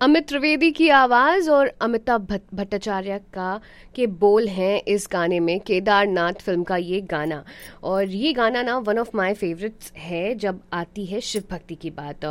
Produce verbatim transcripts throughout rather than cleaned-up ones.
अमित त्रिवेदी की आवाज और अमिताभ भट्ट- भट्टाचार्य का के बोल हैं इस गाने में, केदारनाथ फिल्म का ये गाना। और ये गाना ना वन ऑफ माय फेवरेट्स है जब आती है शिव भक्ति की बात।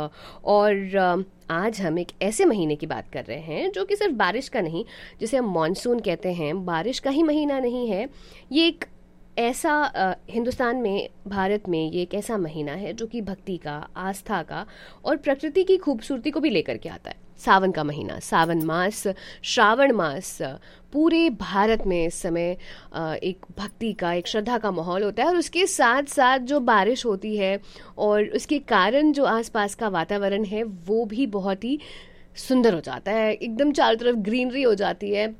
और अ, आज हम एक ऐसे महीने की बात कर रहे हैं जो कि सिर्फ बारिश का नहीं, जिसे हम मानसून कहते हैं, बारिश का ही महीना नहीं है। ये एक ऐसा अ, हिंदुस्तान में, भारत में ये एक ऐसा महीना है जो कि भक्ति का, आस्था का और प्रकृति की खूबसूरती को भी लेकर के आता है। सावन का महीना, सावन मास, श्रावण मास, पूरे भारत में इस समय अ, एक भक्ति का, एक श्रद्धा का माहौल होता है। और उसके साथ साथ जो बारिश होती है और उसके कारण जो आसपास का वातावरण है वो भी बहुत ही सुंदर हो जाता है, एकदम चारों तरफ ग्रीनरी हो जाती है।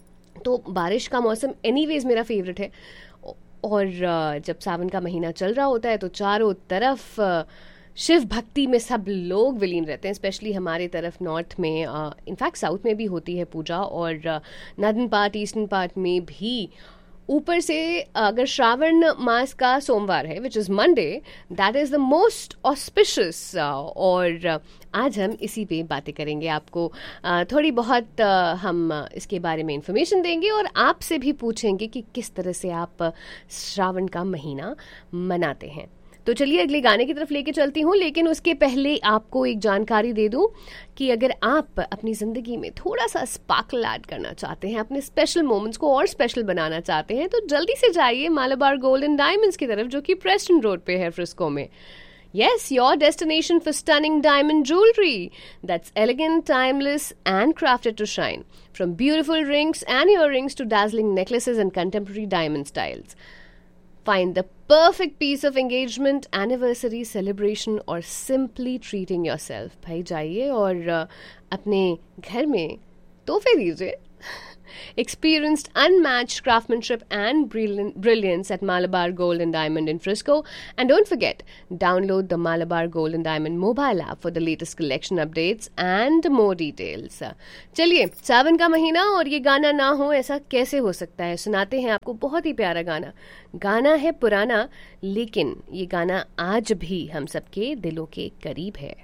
तो बारिश का मौसम एनीवेज मेरा फेवरेट है। और अ, जब सावन का महीना चल रहा होता है तो चारों तरफ अ, शिव भक्ति में सब लोग विलीन रहते हैं। स्पेशली हमारे तरफ नॉर्थ में, इनफैक्ट साउथ में भी होती है पूजा, और नॉर्दर्न पार्ट, ईस्टर्न पार्ट में भी। ऊपर से अगर श्रावण मास का सोमवार है, which is Monday, that is the most auspicious. और अ, आज हम इसी पे बातें करेंगे। आपको अ, थोड़ी बहुत अ, हम अ, इसके बारे में इंफॉर्मेशन देंगे और आपसे भी पूछेंगे कि किस तरह से आप अ, श्रावण का महीना मनाते हैं। तो चलिए अगले गाने की तरफ लेके चलती हूँ, लेकिन उसके पहले आपको एक जानकारी दे दूँ कि अगर आप अपनी ज़िंदगी में थोड़ा सा स्पार्कल ऐड करना चाहते हैं, अपने स्पेशल मोमेंट्स को और स्पेशल बनाना चाहते हैं, तो जल्दी से जाइए मालाबार गोल्ड एंड डायमंड्स की तरफ, जो कि प्रेस्टन रोड पे है, फ्रिस्को में। Yes, your destination for stunning diamond jewelry that's elegant, timeless, and crafted to shine. From beautiful rings and earrings to dazzling necklaces and contemporary diamond styles. Find the perfect piece of engagement, anniversary, celebration or simply treating yourself. भाई जाइए और अ, अपने घर में तोहफे दीजिए। Experienced unmatched craftsmanship and brilliant, brilliance at Malabar Gold and Diamond in Frisco. And don't forget, download the Malabar Gold and Diamond mobile app for the latest collection updates and more details. चलिए, सावन का महीना और ये गाना ना हो ऐसा कैसे हो सकता है? सुनाते हैं आपको बहुत ही प्यारा गाना। गाना है पुराना, लेकिन ये गाना आज भी हम सबके दिलों के करीब है।